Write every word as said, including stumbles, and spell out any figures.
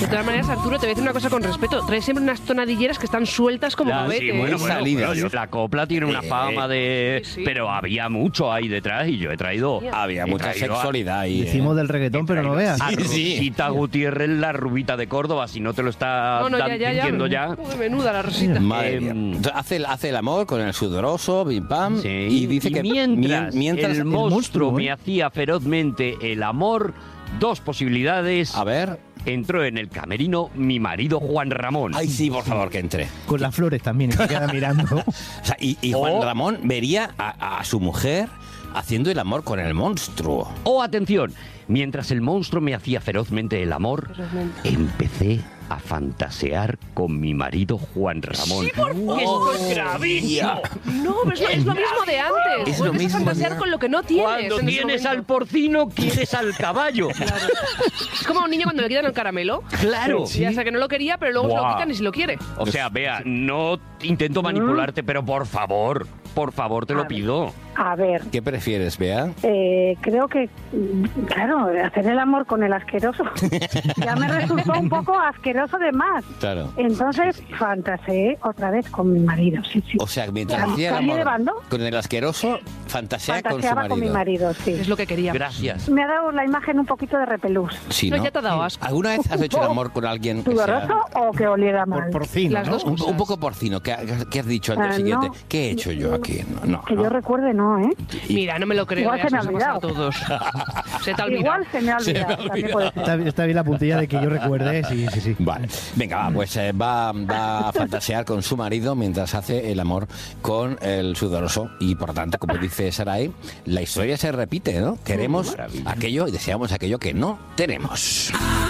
De todas maneras, Arturo, te voy a decir una cosa con respeto. Traes siempre unas tonadilleras que están sueltas como Ya, cohetes. sí, bueno, bueno, Salidas. bueno, yo- la copla tiene una Eh, fama de... sí, sí. Pero había mucho ahí detrás y yo he traído... Había he mucha traído a- sexualidad ahí. ¿eh? Decimos del reggaetón, pero no veas. A Sí, sí. Rosita Gutiérrez, la rubita de Córdoba, si no te lo está No, no, ya, dan- ya, ya. diciendo ya. Uy, menuda la Rosita. Madre Eh, mía. Entonces, hace, hace el amor con el sudoroso, bim pam, Sí, y dice que mientras, mien- mientras el monstruo monstruo, me ¿eh? hacía ferozmente el amor, dos posibilidades. A ver. Entró en el camerino mi marido Juan Ramón. Ay, sí, por favor, que entre. Con las flores también, y se queda mirando. O sea, y, y Juan O- Ramón vería a, a su mujer haciendo el amor con el monstruo. Oh, atención, mientras el monstruo me hacía ferozmente el amor, Ferozmente. empecé a fantasear con mi marido Juan Ramón. Sí, por favor. ¡Esto es gravísimo! No, pero es lo, es lo mismo de antes. Es lo Vuelves mismo a fantasear de- con lo que no tienes. Cuando en ese tienes al momento. porcino, quieres al caballo. Es como a un niño cuando le quitan el caramelo. Claro. Ya sé que no lo quería, pero luego se lo Buah. quitan y si lo quiere. O sea, vea, no intento manipularte, pero por favor, por favor, te lo pido. A ver, ¿Qué prefieres, Bea? eh, creo que, mm, claro, hacer el amor con el asqueroso ya me resultó un poco asqueroso de más. Claro. Entonces fantaseé otra vez con mi marido, sí, sí. O sea, mientras Cam- hacía el cambié de amor bando. con el asqueroso, fantasea con su Fantaseaba marido. con mi marido, sí. Es lo que quería. Gracias. Me ha dado la imagen un poquito de repelús. Sí, No, ¿no? ya te ha dado asco. ¿Alguna vez has hecho el amor con alguien que sea ¿Sudoroso o que oliera mal? Por porcino, Las ¿no? dos un, cosas. un poco porcino? ¿Qué, qué has dicho antes Ah, siguiente? no. ¿Qué he hecho yo aquí? No, no, Que no. yo recuerde, no, ¿eh? Mira, no me lo creo. Igual ya se me ha os pasa a olvidado. todos. Se te ha olvidado. Igual se me ha Se me ha olvidado. también puede ser. Está, está bien la puntilla de que yo recuerde, sí, sí, sí. Vale, venga, va, pues eh, va, va a fantasear con su marido mientras hace el amor con el sudoroso y por tanto, como dice Sarai, la historia se repite, ¿no? Queremos aquello y deseamos aquello que no tenemos.